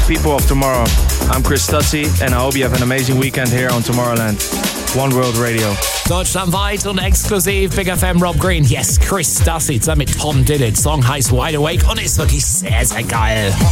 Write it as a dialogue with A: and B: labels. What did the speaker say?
A: people of tomorrow. I'm Chris Stutzi and I hope you have an amazing weekend here on Tomorrowland. One World Radio.
B: Deutschlandweit und exklusiv Big FM Rob Green. Yes, Chris Stutzi zusammen mit Tom Didit. Song heißt Wide Awake und ist wirklich sehr, sehr geil.